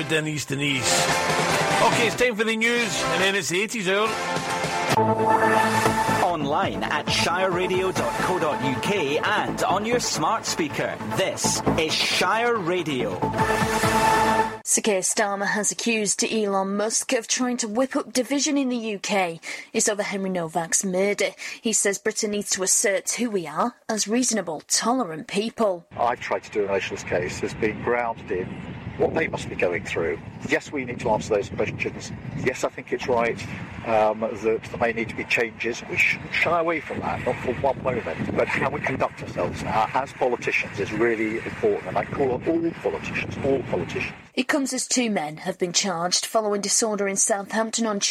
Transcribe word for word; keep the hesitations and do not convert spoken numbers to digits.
Denise Denise. OK, it's time for the news, and then it's the eighties hour. Online at shire radio dot co dot uk and on your smart speaker. This is Shire Radio. Sir Keir Starmer has accused Elon Musk of trying to whip up division in the U K. It's over Henry Novak's murder. He says Britain needs to assert who we are as reasonable, tolerant people. I tried to do a nationalist case as being grounded in what they must be going through. Yes, we need to answer those questions. Yes, I think it's right um, that there may need to be changes. We shouldn't shy away from that, not for one moment. But how we conduct ourselves now as politicians is really important. And I call on all politicians, all politicians. It comes as two men have been charged following disorder in Southampton on